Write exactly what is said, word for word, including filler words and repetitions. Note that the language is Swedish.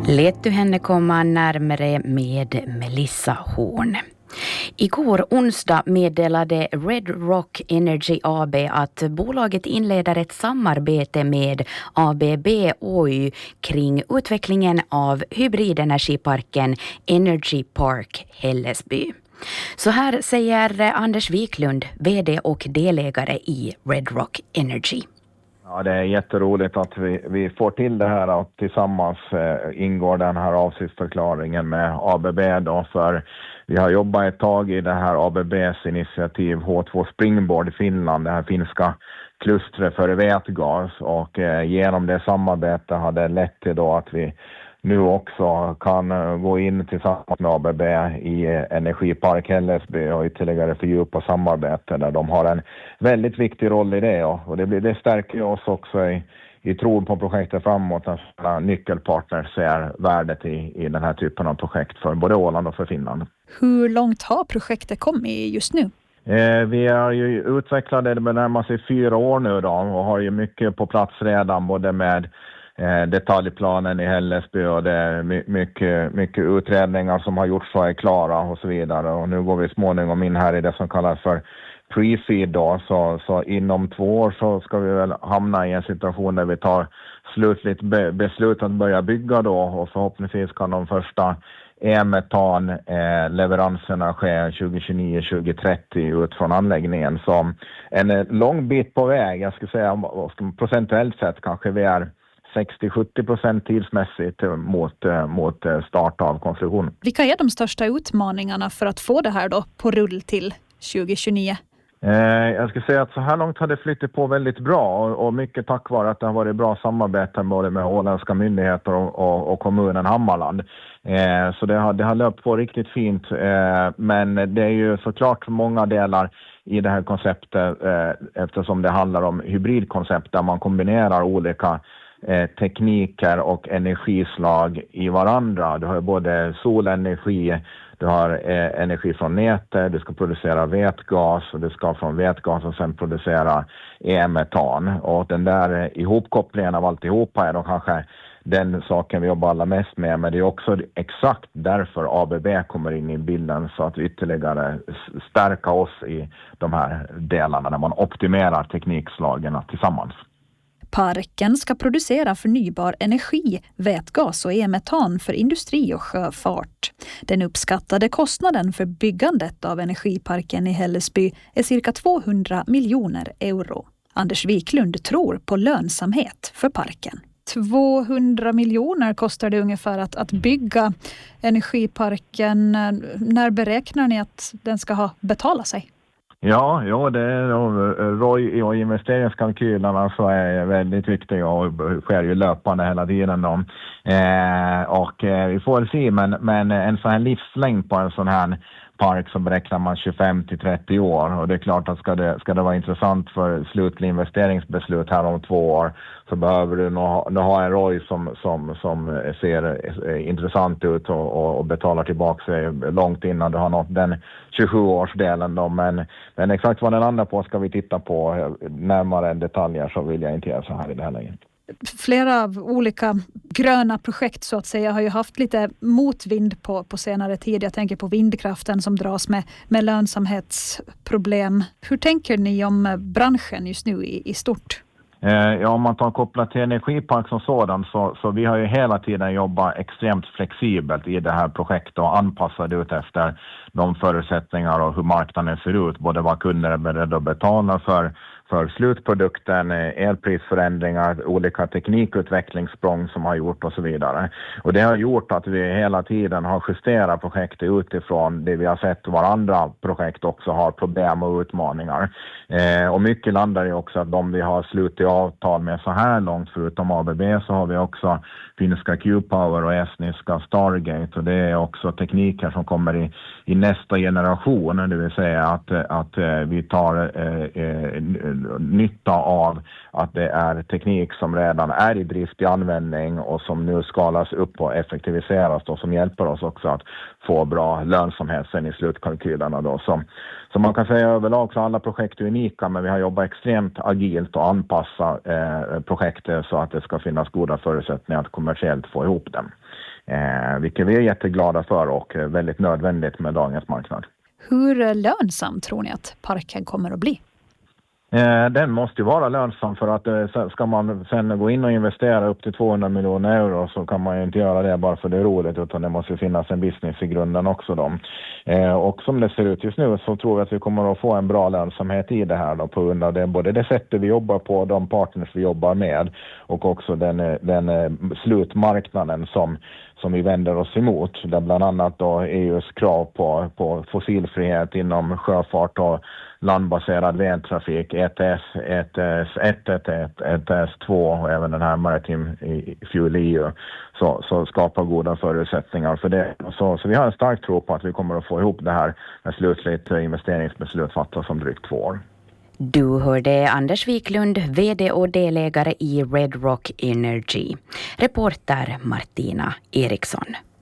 Lät du henne komma närmare med Melissa Horn. Igår onsdag meddelade Red Rock Energy A B att bolaget inleder ett samarbete med A B B O Y kring utvecklingen av hybridenergiparken Energy Park Hällesby. Så här säger Anders Wiklund, vd och delägare i Red Rock Energy. Ja, det är jätteroligt att vi, vi får till det här och tillsammans eh, ingår den här avsiktsförklaringen med A B B då, för vi har jobbat ett tag i det här A B B:s initiativ H två Springboard i Finland, det här finska klustret för vätgas, och eh, genom det samarbetet har det lett till då att vi nu också kan gå in tillsammans med A B B i Energipark Hällesby och ytterligare fördjupa samarbete där de har en väldigt viktig roll i det. Och det, blir, det stärker oss också i, i tron på projektet framåt. Att nyckelpartner ser värdet i, i den här typen av projekt för både Åland och för Finland. Hur långt har projektet kommit just nu? Eh, vi är ju utvecklade, det närmar sig fyra år nu då, och har ju mycket på plats redan, både med detaljplanen i Hällesby och det är mycket, mycket utredningar som har gjorts och är klara och så vidare. Och nu går vi småningom in här i det som kallas för pre-feed då. Så, så inom två år så ska vi väl hamna i en situation där vi tar slutligt be- beslut att börja bygga då, och förhoppningsvis kan de första e-metan eh, leveranserna sker tjugo tjugonio till tjugo trettio ut från anläggningen. Så en lång bit på väg, jag skulle säga procentuellt sett kanske vi är sextio till sjuttio procent tidsmässigt mot, mot start av konstruktionen. Vilka är de största utmaningarna för att få det här då på rull till tjugo tjugonio? Eh, jag skulle säga att så här långt har det flyttat på väldigt bra, och, och mycket tack vare att det har varit bra samarbete både med åländska myndigheter och, och, och kommunen Hammarland. Eh, så det har, det har löpt på riktigt fint, eh, men det är ju såklart många delar i det här konceptet eh, eftersom det handlar om hybridkoncept där man kombinerar olika Eh, tekniker och energislag i varandra. Du har både solenergi, du har eh, energi från nätet, du ska producera vätgas och du ska från vätgas och sen producera e-metan. Och den där eh, ihopkopplingen av alltihopa är då kanske den saken vi jobbar allra mest med, men det är också exakt därför A B B kommer in i bilden, så att vi ytterligare stärka oss i de här delarna när man optimerar teknikslagen tillsammans. Parken ska producera förnybar energi, vätgas och e-metan för industri och sjöfart. Den uppskattade kostnaden för byggandet av energiparken i Hällesby är cirka tvåhundra miljoner euro. Anders Wiklund tror på lönsamhet för parken. tvåhundra miljoner kostar det ungefär att, att bygga energiparken. När beräknar ni att den ska ha betalat sig? Ja, ja, det är R O I och investeringskalkylerna så är väldigt viktiga och sker ju löpande hela tiden då. Eh, och eh, vi får se, men, men en sån här livslängd på en sån här park så beräknar man tjugofem till trettio år, och det är klart att ska det, ska det vara intressant för slutlig investeringsbeslut här om två år så behöver du nog, nog ha en R O I som, som, som ser intressant ut och, och, och betalar tillbaka sig långt innan du har nått den tjugosju-årsdelen då. Men, men exakt vad den andra på ska vi titta på närmare detaljer, så vill jag inte göra så här i det här läget. Flera av olika gröna projekt så att säga har ju haft lite motvind på, på senare tid. Jag tänker på vindkraften som dras med, med lönsamhetsproblem. Hur tänker ni om branschen just nu i, i stort? Ja, om man tar kopplat till Energipark som sådan så, så vi har ju hela tiden jobbat extremt flexibelt i det här projektet och anpassat ut efter de förutsättningar och hur marknaden ser ut. Både vad kunder är beredda att betala för, för slutprodukten, elprisförändringar, olika teknikutvecklingssprång som har gjort och så vidare. Och det har gjort att vi hela tiden har justerat projektet utifrån det vi har sett varandra projekt också har problem och utmaningar. Eh, och mycket landar ju också att de vi har slutit avtal med så här långt, förutom A B B så har vi också finska Q-Power och estniska Stargate, och det är också tekniker som kommer i, i nästa generation, det vill säga att, att vi tar eh, eh, nytta av att det är teknik som redan är i drift i användning och som nu skalas upp och effektiviseras då, som hjälper oss också att få bra lönsamhet sen i slutkalkylerna då. Så, så man kan säga överlag så alla projekt är unika, men vi har jobbat extremt agilt och anpassa eh, projektet så att det ska finnas goda förutsättningar att kommersiellt få ihop dem. eh, vilket vi är jätteglada för och väldigt nödvändigt med dagens marknad. Hur lönsam tror ni att parken kommer att bli? Den måste ju vara lönsam, för att ska man sen gå in och investera upp till tvåhundra miljoner euro så kan man ju inte göra det bara för det är roligt, utan det måste finnas en business i grunden också då. Och som det ser ut just nu så tror jag att vi kommer att få en bra lönsamhet i det här då, på grund av det, både det sättet vi jobbar på, de partners vi jobbar med och också den, den slutmarknaden som som vi vänder oss emot, där bland annat då E U:s krav på, på fossilfrihet inom sjöfart och landbaserad vägtrafik, E T S ett, ett, ett, ett, E T S två och även den här Maritime Fuel E U, så, så skapar goda förutsättningar för det. Så, så vi har en stark tro på att vi kommer att få ihop det här när slutligt investeringsbeslut fattas om drygt två år. Du hörde Anders Wiklund, vd och delägare i Red Rock Energy. Reporter Martina Eriksson.